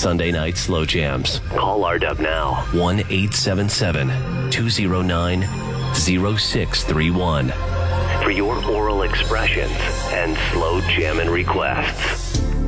Sunday night slow jams. Call RDub now. 1-877-209-0631 for your oral expressions and slow jamming requests.